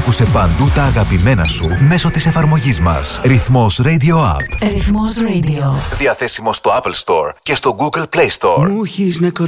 Άκουσε παντού τα αγαπημένα σου μέσω της εφαρμογής μας. Ρυθμός Radio App. Ρυθμός Radio. Διαθέσιμο στο Apple Store και στο Google Play Store. Μου έχεις να